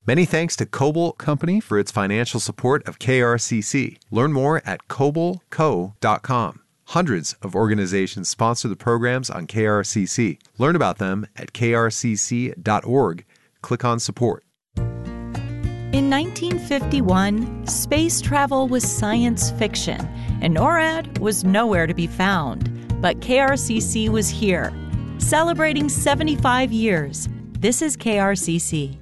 Many thanks to Cobalt Company for its financial support of KRCC. Learn more at cobaltco.com. Hundreds of organizations sponsor the programs on KRCC. Learn about them at krcc.org. Click on support. In 1951, space travel was science fiction, and NORAD was nowhere to be found. But KRCC was here, celebrating 75 years. This is KRCC.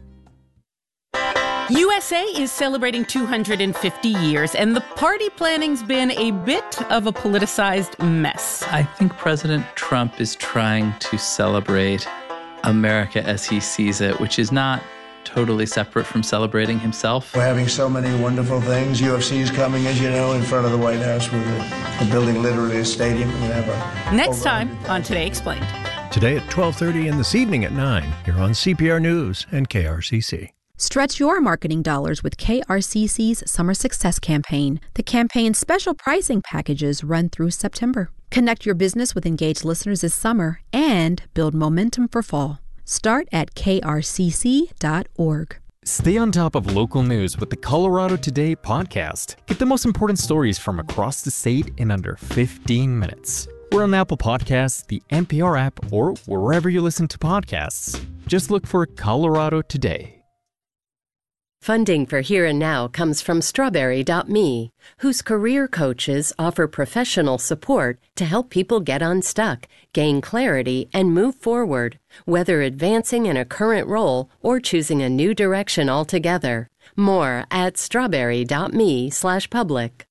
USA is celebrating 250 years, and the party planning's been a bit of a politicized mess. I think President Trump is trying to celebrate America as he sees it, which is not totally separate from celebrating himself. We're having so many wonderful things. UFC's coming, as you know, in front of the White House with the building literally a stadium. Next time on Today Explained. Today at 12:30 and this evening at 9 here on CPR News and KRCC. Stretch your marketing dollars with KRCC's Summer Success Campaign. The campaign's special pricing packages run through September. Connect your business with engaged listeners this summer and build momentum for fall. Start at krcc.org. Stay on top of local news with the Colorado Today podcast. Get the most important stories from across the state in under 15 minutes. We're on Apple Podcasts, the NPR app, or wherever you listen to podcasts. Just look for Colorado Today. Funding for Here and Now comes from Strawberry.me, whose career coaches offer professional support to help people get unstuck, gain clarity, and move forward, whether advancing in a current role or choosing a new direction altogether. More at strawberry.me/public.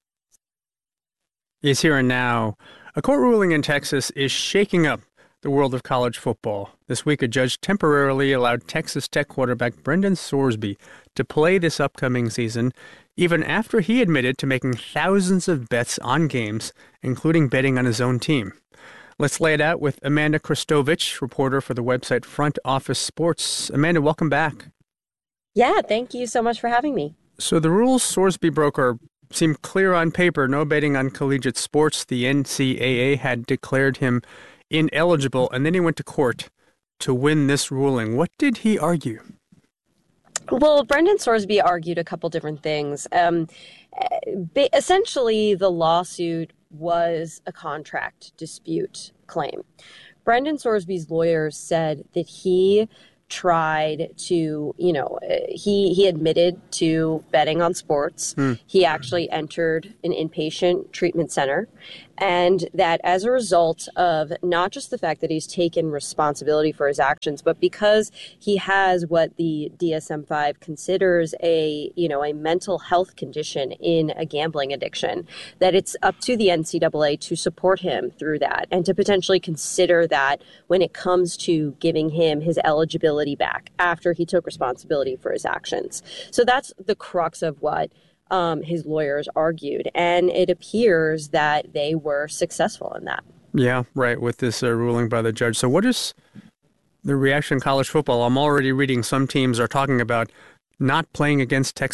Is Here and Now. A court ruling in Texas is shaking up the world of college football. This week, a judge temporarily allowed Texas Tech quarterback Brendan Sorsby to play this upcoming season, even after he admitted to making thousands of bets on games, including betting on his own team. Let's lay it out with Amanda Kristovich, reporter for the website Front Office Sports. Amanda, welcome back. Yeah, thank you so much for having me. So the rules Sorsby broke seem clear on paper. No betting on collegiate sports. The NCAA had declared him ineligible, and then he went to court to win this ruling. What did he argue? Well, Brendan Sorsby argued a couple different things. Essentially, the lawsuit was a contract dispute claim. Brendan Sorsby's lawyers said that he tried to, he admitted to betting on sports. He actually entered an inpatient treatment center. And that as a result of not just the fact that he's taken responsibility for his actions, but because he has what the DSM-5 considers a mental health condition in a gambling addiction, that it's up to the NCAA to support him through that and to potentially consider that when it comes to giving him his eligibility back after he took responsibility for his actions. So that's the crux of what his lawyers argued, and it appears that they were successful in that. Yeah, right, with this ruling by the judge. So what is the reaction in college football? I'm already reading some teams are talking about not playing against Texas